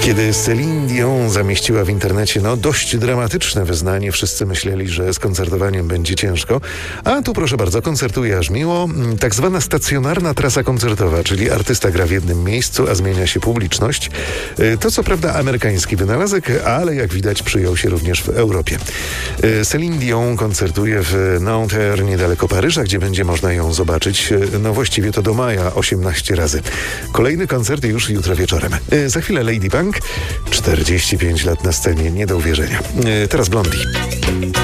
Kiedy Céline Dion zamieściła w internecie dość dramatyczne wyznanie, wszyscy myśleli, że z koncertowaniem będzie ciężko. A tu proszę bardzo, koncertuje aż miło. Tak zwana stacjonarna trasa koncertowa, czyli artysta gra w jednym miejscu, a zmienia się publiczność. To co prawda amerykański wynalazek, ale jak widać przyjął się również w Europie. Céline Dion koncertuje w Nanterre niedaleko Paryża, gdzie będzie można ją zobaczyć. Właściwie to do maja 18 razy. Kolejny koncert już jutro wieczorem. Za chwilę Lady Punk. 45 lat na scenie, nie do uwierzenia. Teraz Blondie.